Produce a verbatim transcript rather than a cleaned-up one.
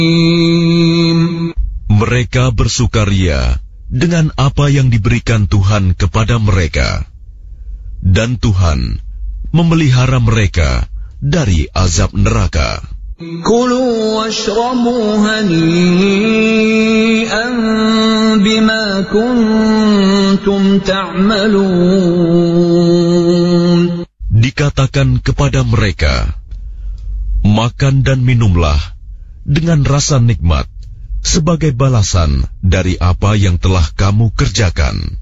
Mereka bersukaria dengan apa yang diberikan Tuhan kepada mereka, dan Tuhan memelihara mereka dari azab neraka. Kulu washrabu hani'an bima kuntum ta'malun. Dikatakan kepada mereka, makan dan minumlah dengan rasa nikmat sebagai balasan dari apa yang telah kamu kerjakan.